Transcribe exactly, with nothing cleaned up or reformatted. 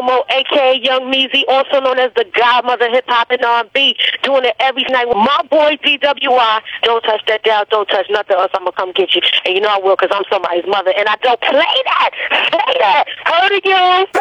Mo, a k a. Young Meezy, also known as the godmother of hip-hop and R and B, doing it every night with my boy D W I. Don't touch that dial, don't touch nothing else, I'm going to come get you. And you know I will because I'm somebody's mother, and I don't play that. Say that. Heard of you?